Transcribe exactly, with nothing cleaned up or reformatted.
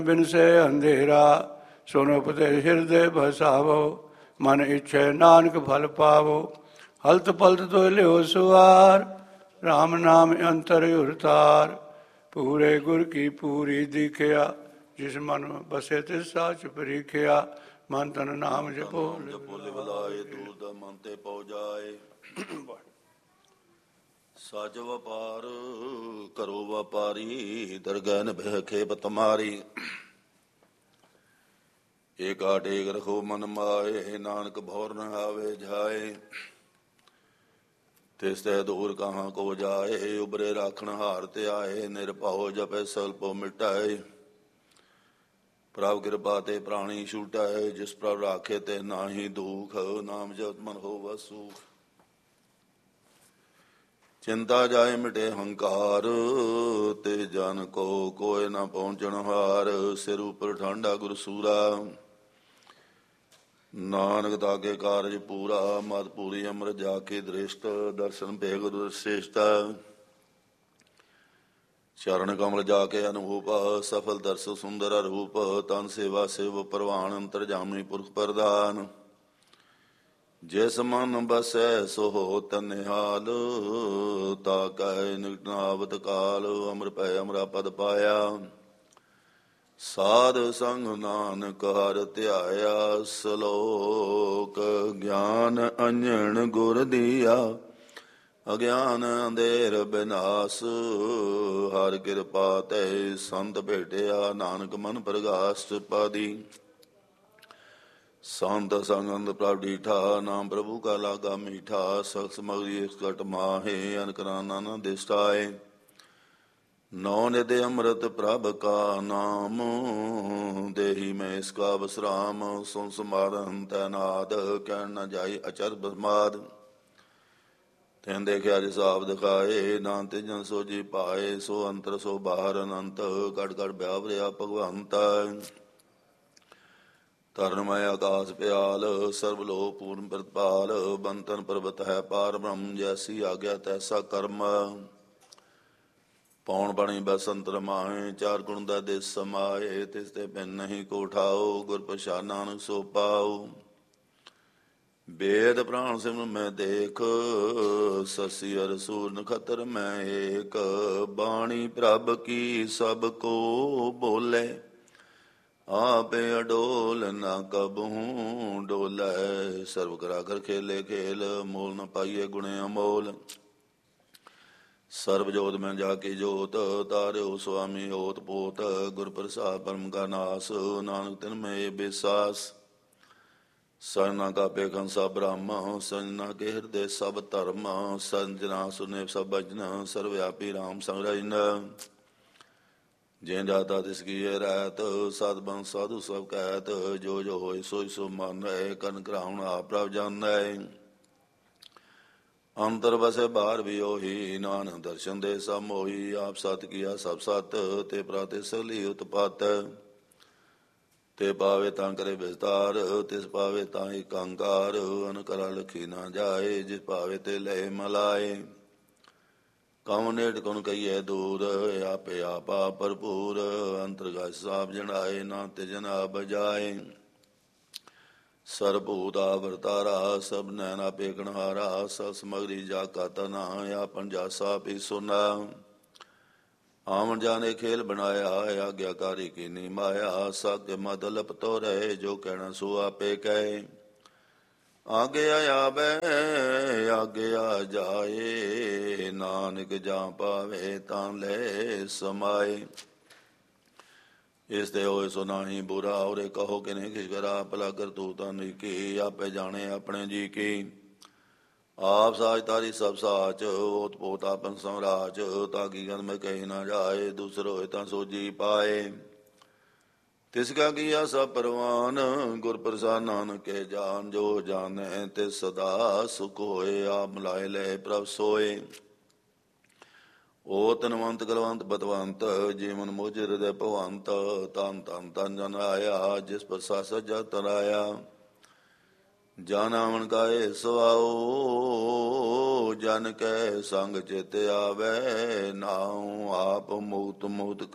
ਬਿਨ ਸੇ ਅੰਧੇਰਾ ਸੁਨ ਉਪਦੇਸ਼ ਹਿਰਦੇ ਬਸਾਵੋ। ਮਨ ਇੱਛੇ ਨਾਨਕ ਫਲ ਪਾਵੋ। ਹਲਤ ਪਲਤ ਤੋ ਲਿਓ ਸੁਆਰ ਰਾਮ ਨਾਮ ਅੰਤਰ ਉਰਤਾਰ। ਪੂਰੇ ਗੁਰ ਕੀ ਪੂਰੀ ਦੀਖਿਆ ਜਿਸ ਮਨ ਬਸੇ ਤਿਸ ਸਾਚ ਪਰੀਖਿਆ। ਮਨ ਤਨ ਨਾਮ ਜਪੋ ਲਿਵਲਾਏ ਦੂਰ ਦਾ ਮਨ ਤੇ ਪਹੁ ਜਾਏ। ਸੱਚ ਵਪਾਰ ਕਰੋ ਵਪਾਰੀ ਦਰਗਹਿ ਨਿਭੈ ਖੇਪ ਤੁਮਾਰੀ। ਏਕਾ ਟੇਕ ਰਖੋ ਮਨ ਮਾਏ ਨਾਨਕ ਭੌਰ ਨ ਆਵੇ ਜਾਏ। ਤਿਸ ਤੈ ਦੂਰ ਕਹਾਂ ਕੋ ਜਾਏ ਉਬਰੇ ਰਾਖਣ ਹਾਰ ਤੇ ਆਏ। ਨਿਰਭਉ ਜਪੈ ਸਗਲ ਭਉ ਮਿਟਾਏ। ਪ੍ਰਭ ਕਿਰਪਾ ਤੇ ਪ੍ਰਾਣੀ ਛੂਟੈ ਜਿਸ ਪ੍ਰਭ ਰਾਖੇ ਤੇ ਨਾਹੀ ਦੁਖ। ਨਾਮ ਜਪਤ ਮਨ ਹੋਵੈ ਸੁਖ। ਚਿੰਤਾ ਜਾਏ ਮਿਟੇ ਹੰਕਾਰ ਤੇ ਜਨ ਕੋ ਕੋਇ ਨਾ ਪਹੁੰਚਣ ਹਾਰ। ਸਿਰ ਉਪਰ ਠਾਂਡਾ ਗੁਰ ਸੂਰਾ ਨਾਨਕ ਤਾਕੇ ਕਾਰਜ ਪੂਰਾ। ਮਤ ਪੂਰੀ ਅੰਮ੍ਰਿਤ ਜਾ ਕੇ ਦ੍ਰਿਸ਼ਟ ਦਰਸ਼ਨ ਪੇ ਗੁਰੂ ਸ੍ਰੇਸ਼ਟ। ਚਰਨ ਕਮਲ ਜਾ ਕੇ ਅਨੂਪ ਸਫਲ ਦਰਸ ਸੁੰਦਰ ਰੂਪ। ਤਨ ਸੇਵਾ ਸਿਵ ਪ੍ਰਵਾਨ ਅੰਤਰ ਜਾਮੀ ਪੁਰਖ ਪ੍ਰਧਾਨ। ਜਿਸ ਮਨ ਬਸੈ ਸੋ ਹੋਤ ਨਿਹਾਲ ਤਾ ਕੈ ਨਿਕਟ ਆਵਤ ਕਾਲ। ਅਮਰ ਪੈ ਅਮਰਾ ਪਦ ਪਾਇਆ ਸਾਧ ਸੰਗ ਨਾਨਕ ਹਰਿ ਧਿਆਇਆ। ਸਲੋਕ ਗਿਆਨ ਅੰਜਨ ਗੁਰ ਦੀਆ ਅਗਿਆਨ ਅੰਧੇਰ ਬਿਨਾਸ਼। ਹਰਿ ਕਿਰਪਾ ਤੈ ਸੰਤ ਭੇਟਿਆ ਨਾਨਕ ਮਨ ਪ੍ਰਗਾਸ਼ ਪਾਦੀ। ਸੰਤ ਸੰਗੰਦ ਪ੍ਰਭ ਡੀਠਾ ਨਾਮ ਪ੍ਰਭੂ ਕਾ ਲਾਗਾ ਮੀਠਾ। ਸਖਤ ਸਮਗਰੀ ਇੱਕ ਘਟ ਮਾਹੇ ਅਨਕਰਾਨਾ ਨ ਦਿਸਟਾਏ। ਨੌ ਨਿਧ ਅੰਮ੍ਰਿਤ ਪ੍ਰਭ ਕਾ ਨਾਮ ਦੇਹੀ ਮੈਂ ਇਸ ਕਾ ਬਸਰਾਮ। ਸੁਨ ਸਮਾਰਨ ਤੈ ਨਾਦ ਕਹਿਣ ਨ ਜਾਈ ਅਚਰ ਬਸਮਾਦ। ਤੈਨ ਦੇਖਿਆ ਜਿਸ ਆਪ ਦਿਖਾਏ ਨਾਨ ਤੇ ਜਨ ਸੋ ਜੀ ਪਾਏ। ਸੋ ਅੰਤਰ ਸੋ ਬਾਹਰ ਅਨੰਤ ਘਟ ਘਟ ਵਿਆਪਰਿਆ ਭਗਵੰਤ। ਤਰਨ ਮੈਂ ਆਕਾਸ ਪਿਆਲ ਸਰਬ ਲੋਕ ਪੂਰਨ ਪ੍ਰਤਪਾਲ। ਬੰਤਨ ਪਰਬਤ ਹੈ ਪਾਰ ਬ੍ਰਹਮ ਜੈਸੀ ਆਗਿਆ ਤੈਸਾ ਕਰਮ। ਪੌਣ ਬਣੀ ਬਸੰਤਰ ਮਾਹੇ ਚਾਰ ਗੁਣ ਦਾ ਦੇਸ ਸਮਾਏ। ਤਿਸ ਤੇ ਬਿਨ ਨਹੀਂ ਕੋ ਠਾਓ ਗੁਰ ਪ੍ਰਸਾਦ ਨਾਨਕ ਸੋ ਪਾਓ। ਵੇਦ ਪ੍ਰਾਣ ਸਿਮਰਨ ਮੈਂ ਦੇਖ ਸਸੀ ਅਰ ਸੂਰ ਨਖਤਰ ਮੈਂ ਏਕ। ਬਾਣੀ ਪ੍ਰਭ ਕੀ ਸਭ ਕੋ ਬੋਲੇ ਆਪੇ ਅਡੋਲ ਨਾ ਕਬਹੂ ਡੋਲੇ। ਸਰਬ ਕਰਾ ਕਰ ਖੇਲੇ ਖੇਲ ਮੋਲ ਨ ਪਾਈਏ ਗੁਣੇ ਅਮੋਲ। ਸਰਬ ਜੋਤ ਮੈਂ ਜਾ ਕੇ ਜੋਤ ਤਾਰਿਓ ਸੁਆਮੀ ਓਤ ਪੋਤ। ਗੁਰ ਪ੍ਰਸਾਦ ਪਰਮ ਕਾ ਨਾਸ ਨਾਨਕ ਤਿਨ ਮੈਂ ਬਿਸਾਸ। ਸਜਨਾ ਕਾ ਪੇਖਨ ਸਭ ਬ੍ਰਹਮ ਸੰਜਨਾ ਕੇ ਹਿਰਦੇ ਸਭ ਧਰਮ। ਸੰਜਨਾ ਸੁਨੇ ਸਭ ਭਜਨ ਸਰਵਿਆਪੀ ਰਾਮ ਸੰਗ ਰਜਨ। ਜੇ ਜਾਤਾ ਤਿਸ ਕੀਏ ਰਹਿਤ ਸਤ ਬੰਦ ਸਾਧੂ ਸਭ ਕਹਿਤ। ਜੋ ਜੋ ਹੋਇ ਸੋਇ ਸੋ ਮਨ ਰਹੇ ਕਰਨ ਕਰਾਉਣ ਆਪ ਪ੍ਰਭ ਜਾਣੈ। ਅੰਤਰ ਵਸੇ ਬਾਹਰ ਵੀ ਉਹੀ ਨਾਨਕ ਦਰਸ਼ਨ ਦੇ ਸਭ ਮੋਹੀ। ਆਪ ਸਤ ਕੀਆ ਸਭ ਸਤ ਤੇ ਪ੍ਰਾਤੇ ਸਗਲੀ ਉਤਪਤ। ਤੇ ਪਾਵੇ ਤਾਂ ਕਰੇ ਵਿਸਤਾਰ ਤਿਸ ਪਾਵੇ ਤਾਂ ਹੀ ਕੰਕਾਰ। ਅਨਕਰਾ ਲਖੀ ਨਾ ਜਾਏ ਜਿਸ ਪਾਵੇ ਤੇ ਲੈ ਮਲਾਏ। ਕਉ ਨੇੜ ਕਉ ਕਹੀਏ ਦੂਰ ਆਪੇ ਆਪਾ ਭਰਪੂਰ। ਅੰਤਰਗਤ ਸਾਬ ਜਣਾਏ ਨਾ ਤੇ ਜਨਾ ਬਜਾਏ। ਸਰਬੂਤ ਵਰਤਾਰਾ ਸਭ ਨੈਣਾ ਪੇਖਣਹਾਰਾ। ਸਭ ਸਮਗਰੀ ਜਾ ਕਾ ਤਨਾ ਆਪਨ ਜਾਸਾ ਪੀ ਸੁਨਾ। ਆਵਣ ਜਾਣੇ ਖੇਲ ਬਣਾਇਆ ਆਗਿਆਕਾਰੀ ਕੀ ਨੀ ਮਾਇਆ। ਸਾਕੇ ਮਦ ਲਪਤੋ ਰਹੇ ਜੋ ਕਹਿਣਾ ਸੋ ਆਪੇ ਕਹੇ। ਆਗਿਆ ਆਵੇ ਆਗਿਆ ਜਾਏ ਨਾਨਕ ਜਾਂ ਪਾਵੇ ਤਾਂ ਲੈ ਸਮਾਏ। ਇਸ ਤੇ ਹੋਏ ਸੋ ਨਾਹੀ ਬੁਰਾ ਔਰੇ ਕਹੋ ਕਿ ਨਹੀਂ ਕਿਛ ਕਰਾ। ਭਲਾ ਕਰ ਤੂੰ ਤਾਂ ਨੀਕੀ ਆਪੇ ਜਾਣੇ ਆਪਣੇ ਜੀ ਕੀ। ਆਪ ਸਾਜ ਤਾਰੀ ਸਭ ਸਾਚ ਓਤ ਪੋਤ ਆਪਨ ਸਮਰਾਜ। ਤਾਂ ਕੀ ਗਨ ਮੈਂ ਕਹੀ ਨਾ ਜਾਏ ਦੂਸਰ ਹੋਏ ਤਾਂ ਸੋ ਜੀ ਪਾਏ। ਤਿਸ ਕਾ ਕੀਆ ਸਭ ਪਰਵਾਨ ਗੁਰ ਪ੍ਰਸਾਦ ਨਾਨਕ ਕੇ ਜਾਨ। ਜੋ ਜਾਣੈ ਤੇ ਸਦਾ ਸੁਖ ਹੋਏ ਆਪ ਮਿਲਾਏ ਲੈ ਪ੍ਰਭ ਸੋਏ। ਓ ਤਨਵੰਤ ਕਲਵੰਤ ਬਤਵੰਤ ਜੀਵਨ ਮੋਜ ਹਿਰਦੈ ਭਵੰਤ। ਤਨ ਤਨ ਤਨ ਜਨ ਆਇਆ ਜਿਸ ਪ੍ਰਸਾਦ ਸਜਾ ਤਰਾਇਆ। ਜਨ ਆਵਣ ਕਾਏ ਸਵਾਓ ਜਨ ਕੈ ਸੰਗ ਚਿਤ ਆਵੈ। ਨਾਉ ਆਪ ਮੁਕਤ ਮੁਕਤ